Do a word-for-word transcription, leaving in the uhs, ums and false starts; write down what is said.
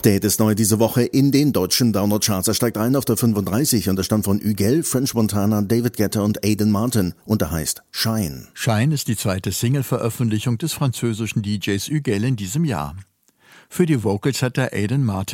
Auch der Hit ist neu diese Woche in den deutschen Download-Charts. Er steigt ein auf der fünfunddreißig und er stammt von Ügel, French Montana, David Guetta und Aiden Martin und er heißt Shine. Shine ist die zweite Single-Veröffentlichung des französischen D Js Ügel in diesem Jahr. Für die Vocals hat er Aiden Martin